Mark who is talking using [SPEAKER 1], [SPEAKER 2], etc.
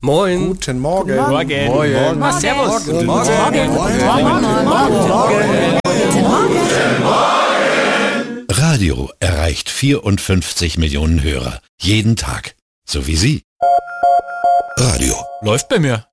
[SPEAKER 1] Moin.
[SPEAKER 2] Guten Morgen.
[SPEAKER 3] Morgen.
[SPEAKER 2] Morgen.
[SPEAKER 3] Morgen. Servus.
[SPEAKER 2] Guten
[SPEAKER 3] Morgen.
[SPEAKER 4] Radio erreicht 54 Millionen Hörer. Jeden Tag. So wie Sie. Radio.
[SPEAKER 3] Läuft bei mir.